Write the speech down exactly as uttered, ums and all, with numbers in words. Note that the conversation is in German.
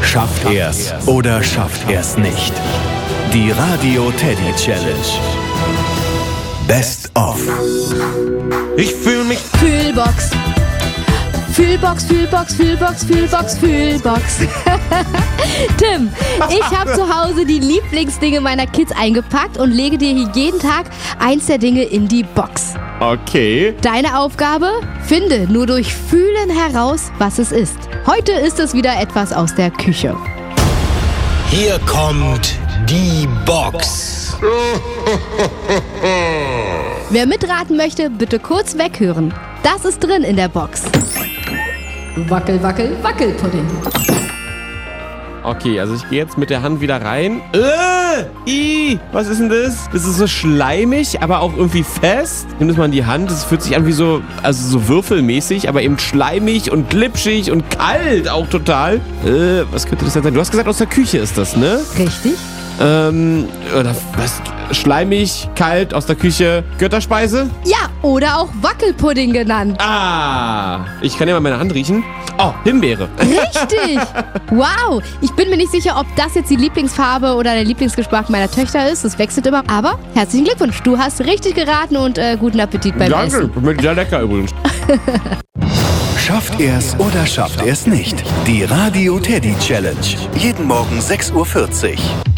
Schafft er's oder schafft er's nicht? Die Radio Teddy Challenge. Best of. Ich fühl mich. Fühlbox. Fühlbox, Fühlbox, Fühlbox, Fühlbox, Fühlbox. Tim, ich habe zu Hause die Lieblingsdinge meiner Kids eingepackt und lege dir hier jeden Tag eins der Dinge in die Box. Okay. Deine Aufgabe? Finde nur durch Fühlen heraus, was es ist. Heute ist es wieder etwas aus der Küche. Hier kommt die Box. Wer mitraten möchte, bitte kurz weghören. Das ist drin in der Box. Wackel, wackel, Wackelpudding. Okay, also ich gehe jetzt mit der Hand wieder rein. Äh, i, was ist denn das? Das ist so schleimig, aber auch irgendwie fest. Nimm das mal in die Hand. Das fühlt sich an wie so, also so würfelmäßig, aber eben schleimig und glitschig und kalt auch total. Äh, was könnte das denn sein? Du hast gesagt, aus der Küche ist das, ne? Richtig. Ähm, oder was? Schleimig, kalt, aus der Küche. Götterspeise? Ja, oder auch Wackelpudding genannt. Ah, ich kann ja mal meine Hand riechen. Oh, Himbeere. Richtig. Wow. Ich bin mir nicht sicher, ob das jetzt die Lieblingsfarbe oder der Lieblingsgeschmack meiner Töchter ist. Das wechselt immer. Aber herzlichen Glückwunsch. Du hast richtig geraten und äh, guten Appetit beim Danke. Essen. Schmeckt sehr lecker übrigens. Schafft er's oder schafft er's nicht? Die Radio Teddy Challenge. Jeden Morgen sechs Uhr vierzig.